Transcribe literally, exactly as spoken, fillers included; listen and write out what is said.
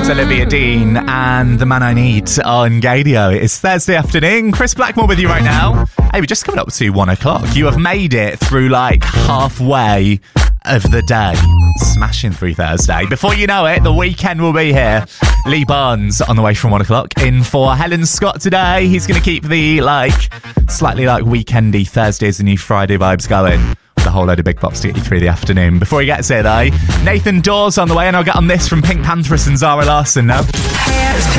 Olivia Dean and The Man I Need on Gadio. It's Thursday afternoon. Chris Blackmore with you right now. Hey, we're just coming up to one o'clock. You have made it through like halfway of the day. Smashing through Thursday. Before you know it, the weekend will be here. Lee Barnes on the way from one o'clock. In for Helen Scott today. He's going to keep the like slightly like weekendy Thursdays and new Friday vibes going. With a whole load of big pops to get you through the afternoon. Before he gets here though, Nathan Dawes on the way, and I'll get on this from Pink Pantheress and Zara Larsson now.